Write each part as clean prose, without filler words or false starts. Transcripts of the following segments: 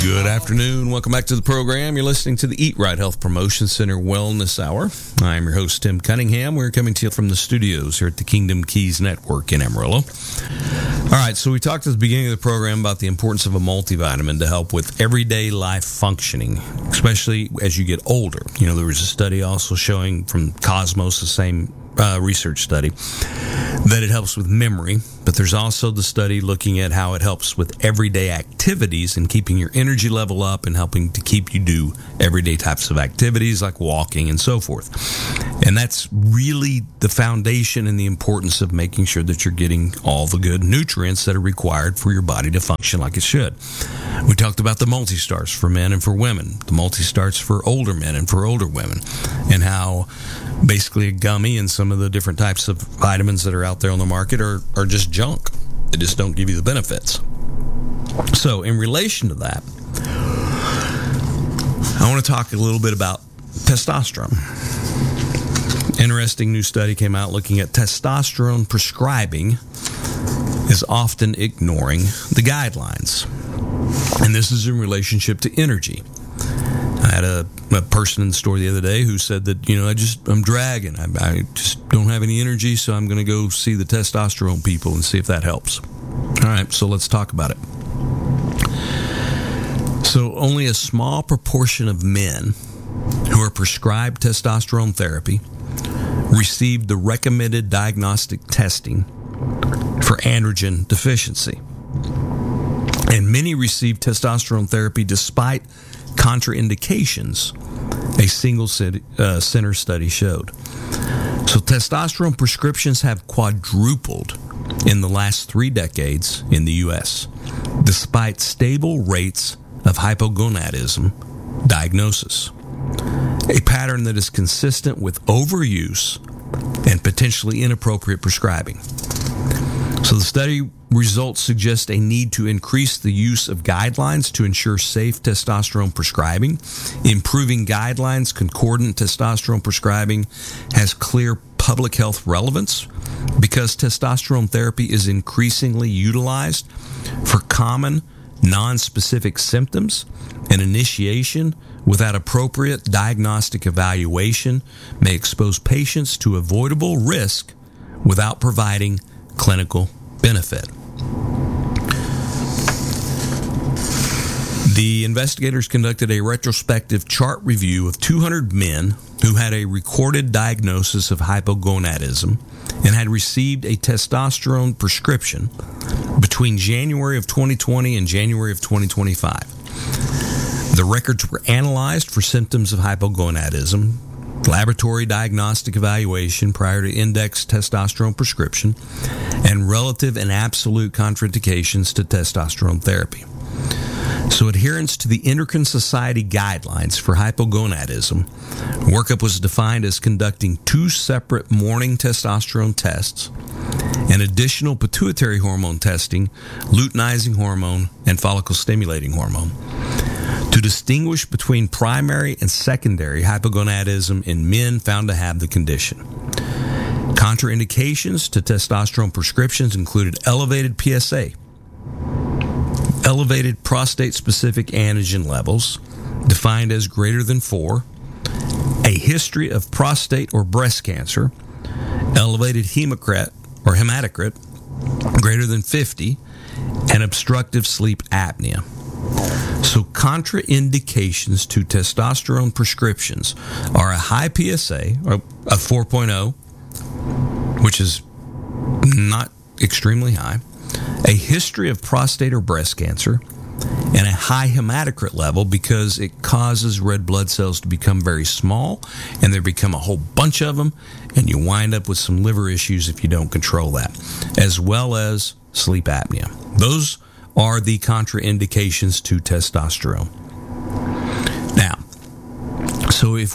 Good afternoon. Welcome back to the program. You're listening to the Eat Right Health Promotion Center Wellness Hour. I'm your host, Tim Cunningham. We're coming to you from the studios here at the Kingdom Keys Network in Amarillo. All right, so we talked at the beginning of the program about the importance of a multivitamin to help with everyday life functioning, especially as you get older. You know, there was a study also showing from Cosmos, the same research study, that it helps with memory, but there's also the study looking at how it helps with everyday activities and keeping your energy level up and helping to keep you do everyday types of activities like walking and so forth. And that's really the foundation and the importance of making sure that you're getting all the good nutrients that are required for your body to function like it should. We talked about the multi-starts for men and for women, the multi-starts for older men and for older women, and how basically a gummy and some of the different types of vitamins that are out there on the market are just junk. They just don't give you the benefits. So in relation to that, I want to talk a little bit about testosterone. Interesting new study came out looking at testosterone prescribing is often ignoring the guidelines. And this is in relationship to energy. I had a person in the store the other day who said that, I'm dragging. I just don't have any energy, so I'm going to go see the testosterone people and see if that helps. All right, so let's talk about it. So only a small proportion of men who are prescribed testosterone therapy received the recommended diagnostic testing for androgen deficiency. And many received testosterone therapy despite contraindications, a single center study showed. So testosterone prescriptions have quadrupled in the last 3 decades in the U.S., despite stable rates of hypogonadism diagnosis, a pattern that is consistent with overuse and potentially inappropriate prescribing. So the study results suggest a need to increase the use of guidelines to ensure safe testosterone prescribing. Improving guidelines, concordant testosterone prescribing has clear public health relevance because testosterone therapy is increasingly utilized for common, non-specific symptoms, and initiation without appropriate diagnostic evaluation may expose patients to avoidable risk without providing clinical benefit. The investigators conducted a retrospective chart review of 200 men who had a recorded diagnosis of hypogonadism and had received a testosterone prescription between January of 2020 and January of 2025. The records were analyzed for symptoms of hypogonadism, laboratory diagnostic evaluation prior to index testosterone prescription, and relative and absolute contraindications to testosterone therapy. So adherence to the Endocrine Society guidelines for hypogonadism, workup was defined as conducting 2 separate morning testosterone tests and additional pituitary hormone testing, luteinizing hormone, and follicle-stimulating hormone, to distinguish between primary and secondary hypogonadism in men found to have the condition. Contraindications to testosterone prescriptions included elevated PSA, elevated prostate-specific antigen levels, defined as greater than 4, a history of prostate or breast cancer, elevated hematocrit, greater than 50, and obstructive sleep apnea. So contraindications to testosterone prescriptions are a high PSA, or a 4.0, which is not extremely high, a history of prostate or breast cancer, and a high hematocrit level because it causes red blood cells to become very small, and there become a whole bunch of them, and you wind up with some liver issues if you don't control that, as well as sleep apnea. Those are the contraindications to testosterone. Now, so if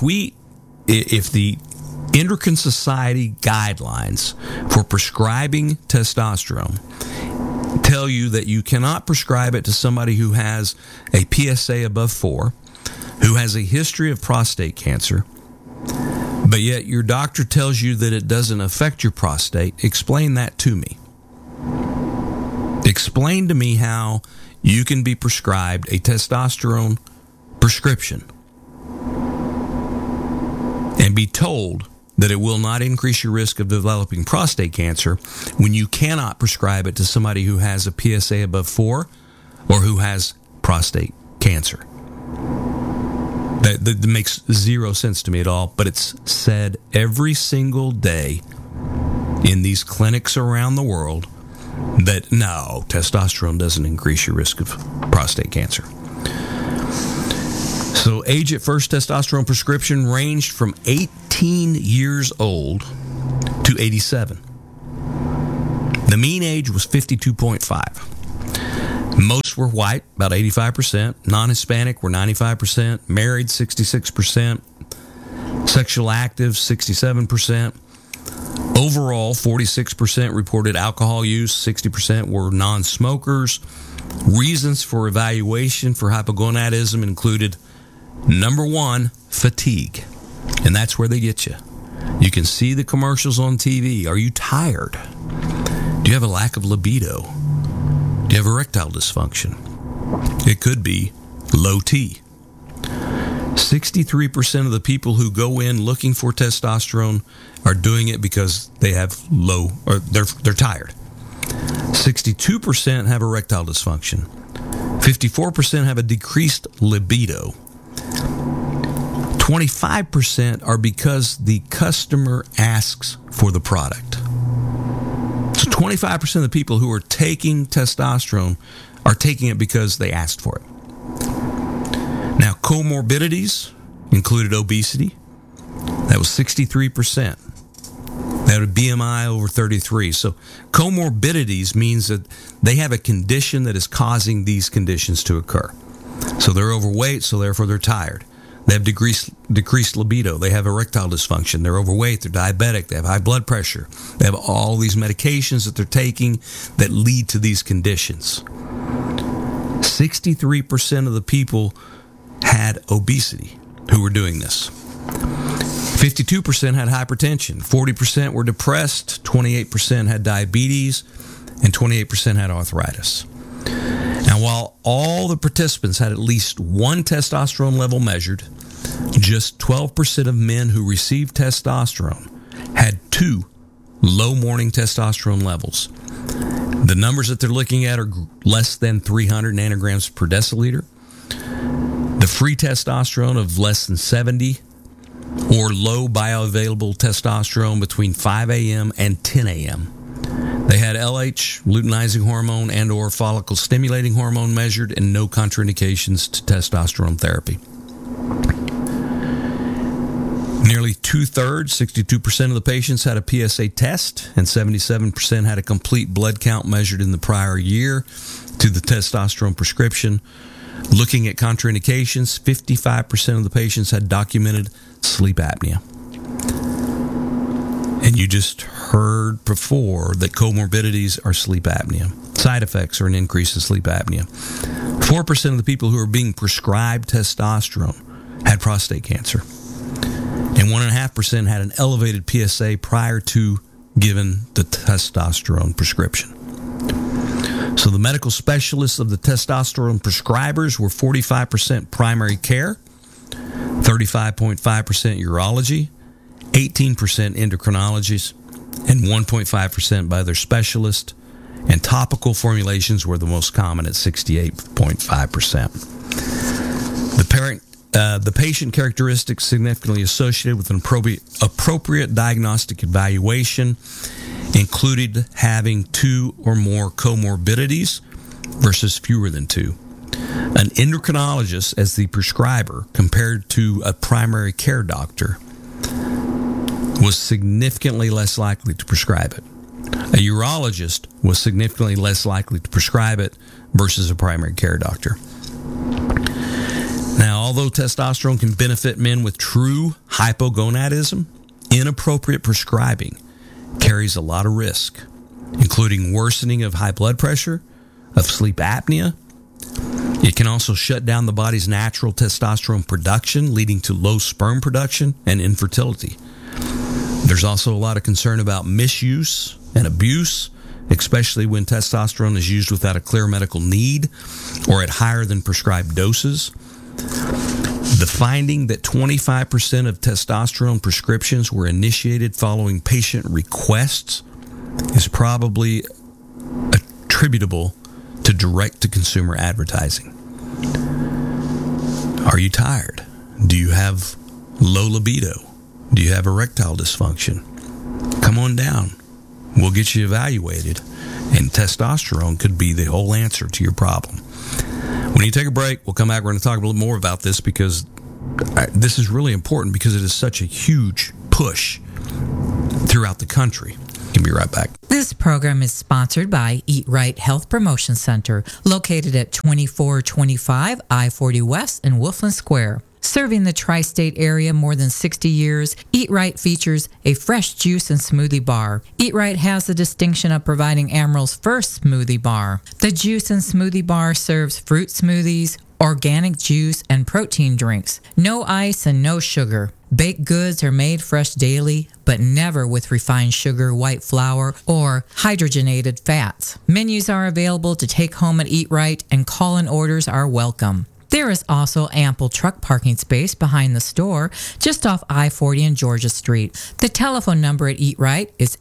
the Endocrine Society guidelines for prescribing testosterone tell you that you cannot prescribe it to somebody who has a PSA above 4, who has a history of prostate cancer, but yet your doctor tells you that it doesn't affect your prostate, explain that to me. Explain to me how you can be prescribed a testosterone prescription and be told that it will not increase your risk of developing prostate cancer when you cannot prescribe it to somebody who has a PSA above 4 or who has prostate cancer. That makes zero sense to me at all, but it's said every single day in these clinics around the world that no, testosterone doesn't increase your risk of prostate cancer. So age at first testosterone prescription ranged from 18 years old to 87. The mean age was 52.5. Most were white, about 85%. Non-Hispanic were 95%. Married, 66%. Sexual active, 67%. Overall, 46% reported alcohol use. 60% were non-smokers. Reasons for evaluation for hypogonadism included, number one, fatigue. And that's where they get you. You can see the commercials on TV. Are you tired? Do you have a lack of libido? Do you have erectile dysfunction? It could be low T. 63% of the people who go in looking for testosterone are doing it because they have low, or they're tired. 62% have erectile dysfunction. 54% have a decreased libido. 25% are because the customer asks for the product. So 25% of the people who are taking testosterone are taking it because they asked for it. Now, comorbidities included obesity. That was 63%. They had a BMI over 33. So comorbidities means that they have a condition that is causing these conditions to occur. So they're overweight, so therefore they're tired. They have decreased libido. They have erectile dysfunction. They're overweight. They're diabetic. They have high blood pressure. They have all these medications that they're taking that lead to these conditions. 63% of the people had obesity who were doing this. 52% had hypertension. 40% were depressed. 28% had diabetes. And 28% had arthritis. Now, while all the participants had at least one testosterone level measured, just 12% of men who received testosterone had 2 low morning testosterone levels. The numbers that they're looking at are less than 300 nanograms per deciliter. The free testosterone of less than 70, or low bioavailable testosterone between 5 a.m. and 10 a.m. They had LH, luteinizing hormone, and or follicle stimulating hormone measured, and no contraindications to testosterone therapy. Nearly 2/3, 62% of the patients had a PSA test, and 77% had a complete blood count measured in the prior year to the testosterone prescription. Looking at contraindications, 55% of the patients had documented sleep apnea. And you just heard before that comorbidities are sleep apnea. Side effects are an increase in sleep apnea. 4% of the people who are being prescribed testosterone had prostate cancer. And 1.5% had an elevated PSA prior to given the testosterone prescription. So the medical specialists of the testosterone prescribers were 45% primary care, 35.5% urology, 18% endocrinologists, and 1.5% by their specialist. And topical formulations were the most common at 68.5%. The patient characteristics significantly associated with an appropriate diagnostic evaluation included having 2 or more comorbidities versus fewer than 2. An endocrinologist as the prescriber compared to a primary care doctor was significantly less likely to prescribe it. A urologist was significantly less likely to prescribe it versus a primary care doctor. Now, although testosterone can benefit men with true hypogonadism, inappropriate prescribing carries a lot of risk, including worsening of high blood pressure, of sleep apnea. It can also shut down the body's natural testosterone production, leading to low sperm production and infertility. There's also a lot of concern about misuse and abuse, especially when testosterone is used without a clear medical need or at higher than prescribed doses. The finding that 25% of testosterone prescriptions were initiated following patient requests is probably attributable to direct-to-consumer advertising. Are you tired? Do you have low libido? Do you have erectile dysfunction? Come on down. We'll get you evaluated, and testosterone could be the whole answer to your problem. When you take a break, we'll come back. We're going to talk a little more about this because this is really important because it is such a huge push throughout the country. We'll be right back. This program is sponsored by Eat Right Health Promotion Center, located at 2425 I-40 West in Wolfland Square. Serving the tri-state area more than 60 years, Eat Right features a fresh juice and smoothie bar. Eat Right has the distinction of providing Amarillo's first smoothie bar. The juice and smoothie bar serves fruit smoothies, organic juice, and protein drinks. No ice and no sugar. Baked goods are made fresh daily, but never with refined sugar, white flour, or hydrogenated fats. Menus are available to take home at Eat Right, and call-in orders are welcome. There is also ample truck parking space behind the store, just off I-40 and Georgia Street. The telephone number at Eat Right is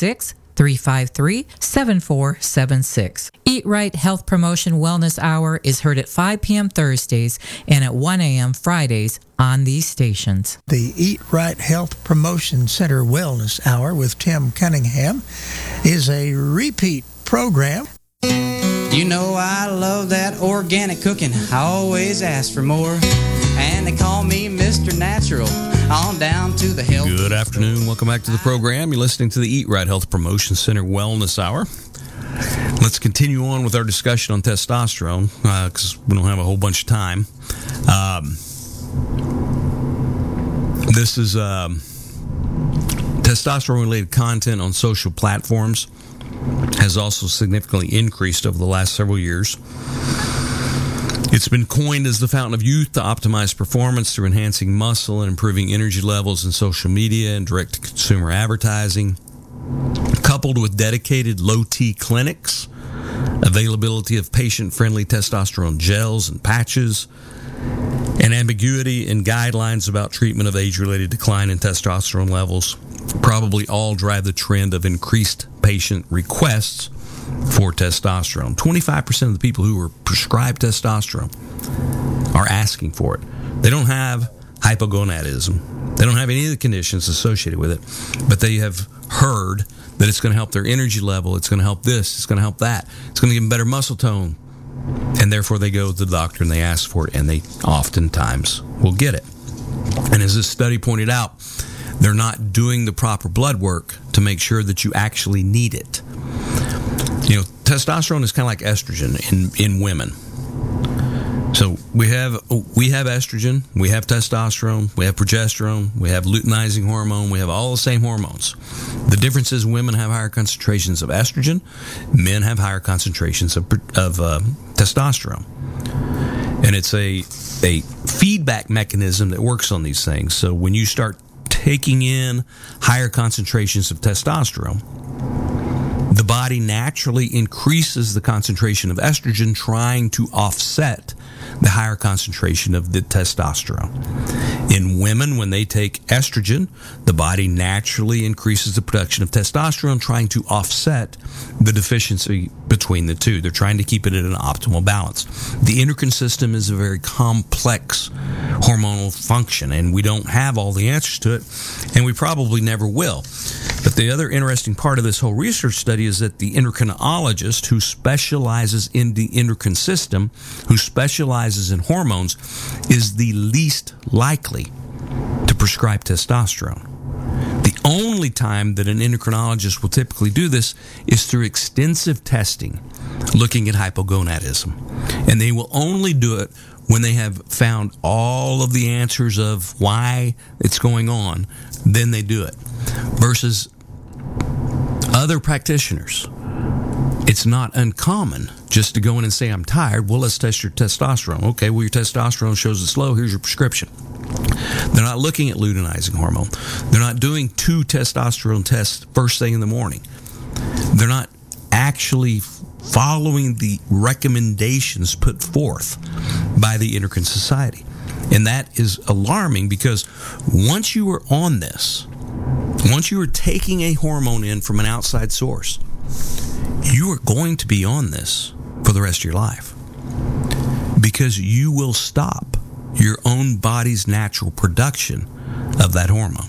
806-353-7476. Eat Right Health Promotion Wellness Hour is heard at 5 p.m. Thursdays and at 1 a.m. Fridays on these stations. The Eat Right Health Promotion Center Wellness Hour with Tim Cunningham is a repeat program. You know I love that organic cooking. I always ask for more. And they call me Mr. Natural. On down to the health. Good afternoon. Welcome back to the program. You're listening to the Eat Right Health Promotion Center Wellness Hour. Let's continue on with our discussion on testosterone because we don't have a whole bunch of time. This is testosterone-related content on social platforms has also significantly increased over the last several years. It's been coined as the fountain of youth to optimize performance through enhancing muscle and improving energy levels in social media and direct-to-consumer advertising. Coupled with dedicated low-T clinics, availability of patient-friendly testosterone gels and patches, and ambiguity in guidelines about treatment of age-related decline in testosterone levels probably all drive the trend of increased patient requests for testosterone. 25% of the people who are prescribed testosterone are asking for it. They don't have hypogonadism. They don't have any of the conditions associated with it, but they have heard that it's going to help their energy level, it's going to help this, it's going to help that, it's going to give them better muscle tone, and therefore they go to the doctor and they ask for it, and they oftentimes will get it. And as this study pointed out, they're not doing the proper blood work to make sure that you actually need it. You know, testosterone is kind of like estrogen in women. So we have estrogen, we have testosterone, we have progesterone, we have luteinizing hormone, we have all the same hormones. The difference is women have higher concentrations of estrogen, men have higher concentrations of testosterone. And it's a feedback mechanism that works on these things. So when you start taking in higher concentrations of testosterone, the body naturally increases the concentration of estrogen, trying to offset the higher concentration of the testosterone. In women, when they take estrogen, the body naturally increases the production of testosterone, trying to offset the deficiency between the two. They're trying to keep it at an optimal balance. The endocrine system is a very complex hormonal function, and we don't have all the answers to it, and we probably never will. But the other interesting part of this whole research study is that the endocrinologist who specializes in the endocrine system, who specializes in hormones, is the least likely to prescribe testosterone. The only time that an endocrinologist will typically do this is through extensive testing, looking at hypogonadism. And they will only do it when they have found all of the answers of why it's going on. Then they do it. Versus other practitioners, it's not uncommon just to go in and say, I'm tired. Well, let's test your testosterone. Okay, well, your testosterone shows it's low. Here's your prescription. They're not looking at luteinizing hormone. They're not doing 2 testosterone tests first thing in the morning. They're not actually following the recommendations put forth by the Endocrine Society. And that is alarming, because once you are on this, once you are taking a hormone in from an outside source, you are going to be on this for the rest of your life, because you will stop your own body's natural production of that hormone.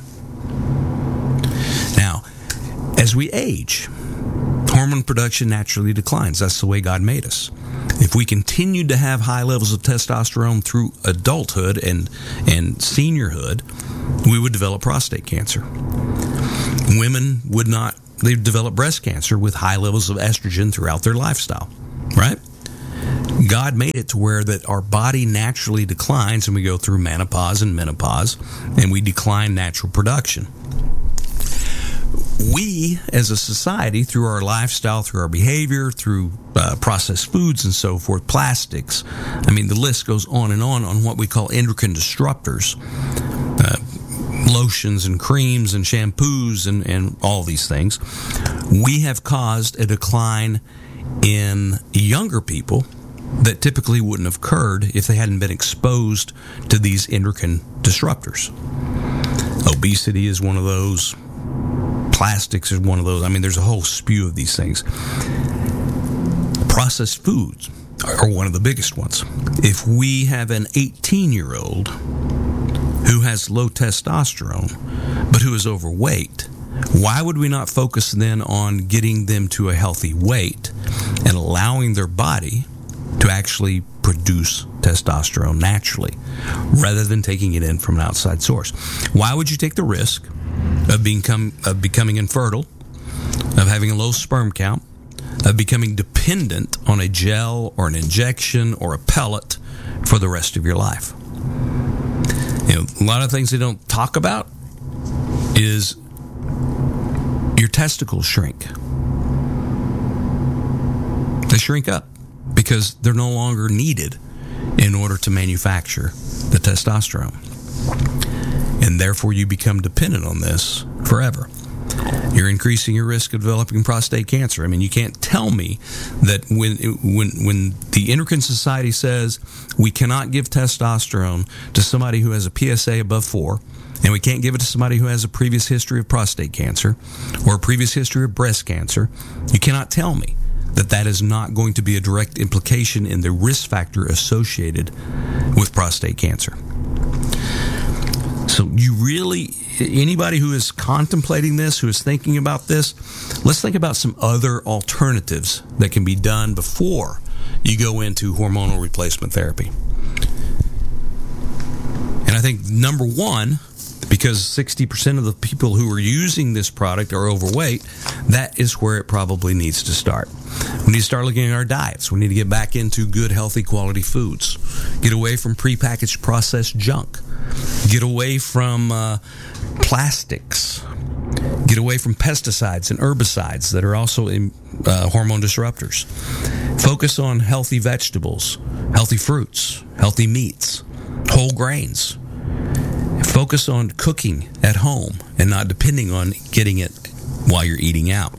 Now, as we age, hormone production naturally declines. That's the way God made us. If we continued to have high levels of testosterone through adulthood and seniorhood, we would develop prostate cancer. Women would not. They'd develop breast cancer with high levels of estrogen throughout their lifestyle, right? God made it to where that our body naturally declines, and we go through menopause and menopause, and we decline natural production. We, as a society, through our lifestyle, through our behavior, through processed foods and so forth, plastics, I mean, the list goes on what we call endocrine disruptors, lotions and creams and shampoos and all these things. We have caused a decline in younger people that typically wouldn't have occurred if they hadn't been exposed to these endocrine disruptors. Obesity is one of those. Plastics is one of those. I mean, there's a whole spew of these things. Processed foods are one of the biggest ones. If we have an 18-year-old who has low testosterone but who is overweight, why would we not focus then on getting them to a healthy weight and allowing their body to actually produce testosterone naturally rather than taking it in from an outside source? Why would you take the risk of becoming infertile, of having a low sperm count, of becoming dependent on a gel or an injection or a pellet for the rest of your life? A lot of things they don't talk about is your testicles shrink. They shrink up because they're no longer needed in order to manufacture the testosterone. And therefore you become dependent on this forever. You're increasing your risk of developing prostate cancer. I mean, you can't tell me that when the Endocrine Society says we cannot give testosterone to somebody who has a PSA above 4, and we can't give it to somebody who has a previous history of prostate cancer or a previous history of breast cancer, you cannot tell me that that is not going to be a direct implication in the risk factor associated with prostate cancer. So you really, anybody who is contemplating this, who is thinking about this, let's think about some other alternatives that can be done before you go into hormonal replacement therapy. And I think number one, because 60% of the people who are using this product are overweight, that is where it probably needs to start. We need to start looking at our diets. We need to get back into good, healthy, quality foods. Get away from prepackaged, processed junk. Get away from plastics. Get away from pesticides and herbicides that are also hormone disruptors. Focus on healthy vegetables, healthy fruits, healthy meats, whole grains. Focus on cooking at home and not depending on getting it while you're eating out.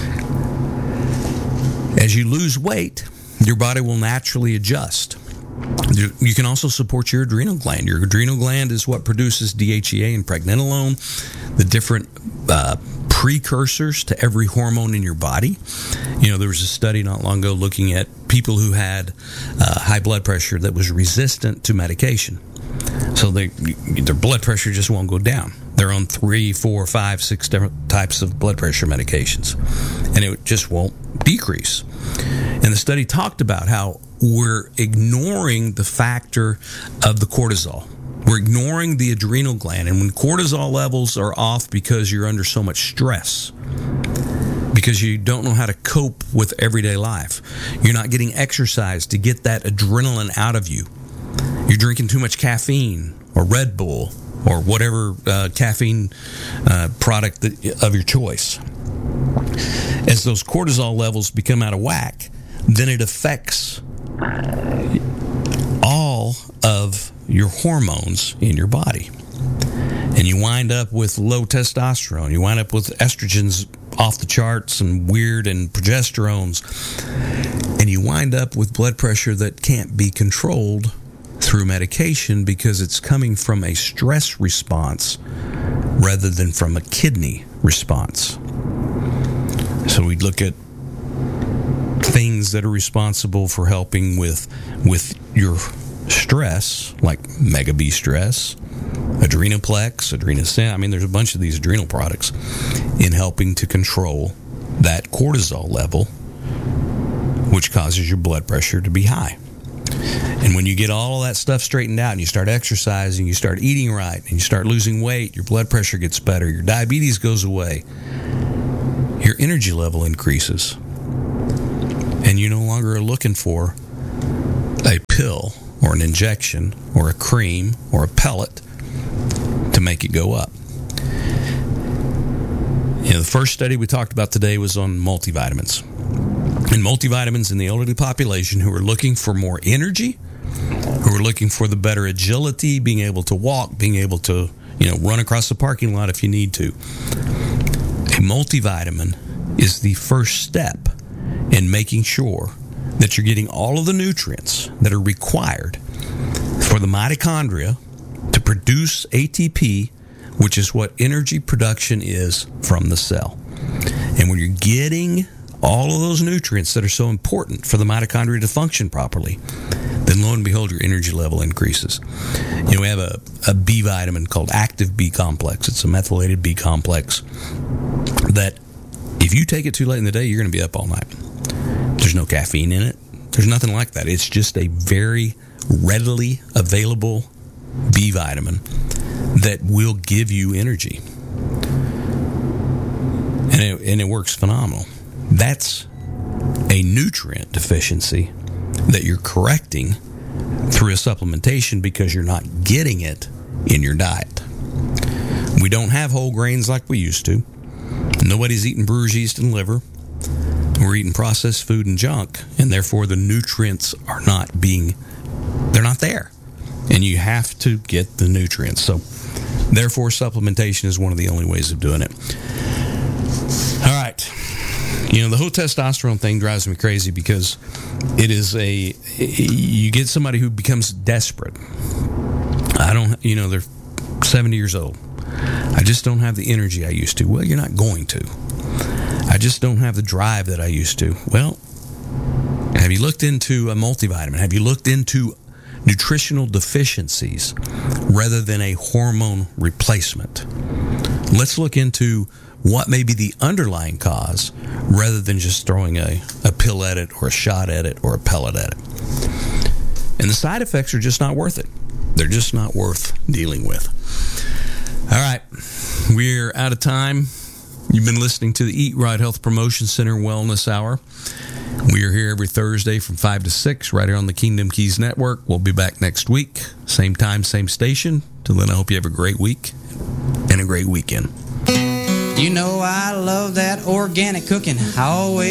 As you lose weight, your body will naturally adjust. You can also support your adrenal gland. Your adrenal gland is what produces DHEA and pregnenolone, the different precursors to every hormone in your body. You know, there was a study not long ago looking at people who had high blood pressure that was resistant to medication. So their blood pressure just won't go down. They're on 3, 4, 5, 6 different types of blood pressure medications, and it just won't decrease. And the study talked about how we're ignoring the factor of the cortisol. We're ignoring the adrenal gland. And when cortisol levels are off because you're under so much stress, because you don't know how to cope with everyday life, you're not getting exercise to get that adrenaline out of you, you're drinking too much caffeine or Red Bull or whatever caffeine product of your choice. As those cortisol levels become out of whack, then it affects all of your hormones in your body. And you wind up with low testosterone. You wind up with estrogens off the charts and weird and progesterones. And you wind up with blood pressure that can't be controlled through medication because it's coming from a stress response rather than from a kidney response. So we look at things that are responsible for helping with your stress, like Mega B stress, Adrenaplex, Adrenocin. I mean, there's a bunch of these adrenal products in helping to control that cortisol level, which causes your blood pressure to be high. And when you get all of that stuff straightened out and you start exercising, you start eating right, and you start losing weight, your blood pressure gets better, your diabetes goes away, your energy level increases. And you no longer are looking for a pill or an injection or a cream or a pellet to make it go up. You know, the first study we talked about today was on multivitamins. And multivitamins in the elderly population who are looking for more energy, who are looking for the better agility, being able to walk, being able to, run across the parking lot if you need to. A multivitamin is the first step in making sure that you're getting all of the nutrients that are required for the mitochondria to produce ATP, which is what energy production is from the cell. And when you're getting all of those nutrients that are so important for the mitochondria to function properly, then lo and behold, your energy level increases. We have a B vitamin called Active B complex. It's a methylated B complex that if you take it too late in the day, you're going to be up all night. There's no caffeine in it. There's nothing like that. It's just a very readily available B vitamin that will give you energy. And it works phenomenal. That's a nutrient deficiency that you're correcting through a supplementation because you're not getting it in your diet. We don't have whole grains like we used to. Nobody's eating brewer's yeast and liver. We're eating processed food and junk, and therefore the nutrients are not there. And you have to get the nutrients. So therefore supplementation is one of the only ways of doing it. All right. The whole testosterone thing drives me crazy because it is you get somebody who becomes desperate. They're 70 years old. I just don't have the energy I used to. Well, you're not going to. I just don't have the drive that I used to. Well, have you looked into a multivitamin? Have you looked into nutritional deficiencies rather than a hormone replacement? Let's look into what may be the underlying cause rather than just throwing a pill at it or a shot at it or a pellet at it. And the side effects are just not worth it. They're just not worth dealing with. All right, we're out of time. You've been listening to the Eat Right Health Promotion Center Wellness Hour. We are here every Thursday from 5 to 6 right here on the Kingdom Keys Network. We'll be back next week. Same time, same station. Till then, I hope you have a great week and a great weekend. I love that organic cooking. I always